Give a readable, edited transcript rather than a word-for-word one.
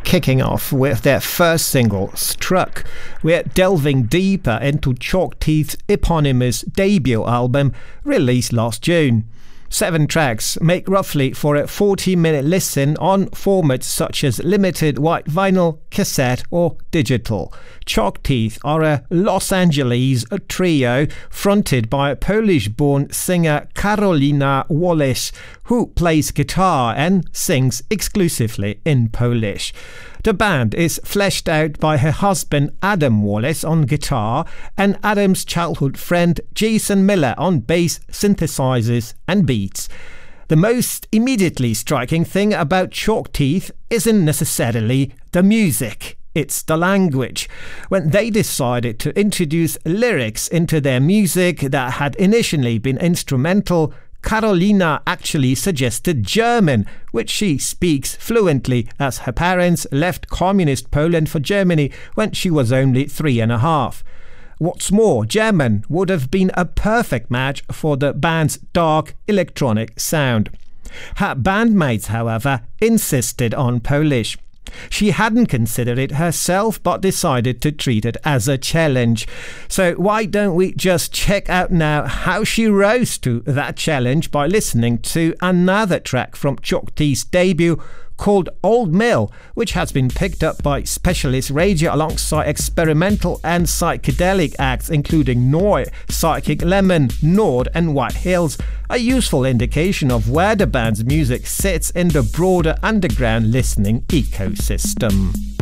kicking off with their first single, Struck. We're delving deeper into Chalk Teeth's eponymous debut album, released last June. 7 tracks make roughly for a 40-minute listen on formats such as limited white vinyl, cassette or digital. Chalk Teeth are a Los Angeles trio fronted by Polish-born singer Karolina Wallace, who plays guitar and sings exclusively in Polish. The band is fleshed out by her husband Adam Wallace on guitar and Adam's childhood friend Jason Miller on bass, synthesizers and beats. The most immediately striking thing about Chalk Teeth isn't necessarily the music. It's the language. When they decided to introduce lyrics into their music that had initially been instrumental, Karolina actually suggested German, which she speaks fluently as her parents left communist Poland for Germany when she was only 3.5. What's more, German would have been a perfect match for the band's dark electronic sound. Her bandmates, however, insisted on Polish. She hadn't considered it herself but decided to treat it as a challenge. So why don't we just check out now how she rose to that challenge by listening to another track from Chalk Teeth's debut called Old Mill, which has been picked up by Specialist Radio alongside experimental and psychedelic acts including Noi, Psychic Lemon, Nord and White Hills, a useful indication of where the band's music sits in the broader underground listening ecosystem.